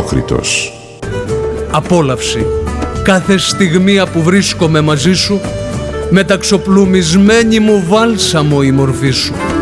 απόκριτος. Απόλαυση κάθε στιγμή που βρίσκομαι μαζί σου, μεταξοπλουμισμένη μου βάλσαμο η μορφή σου.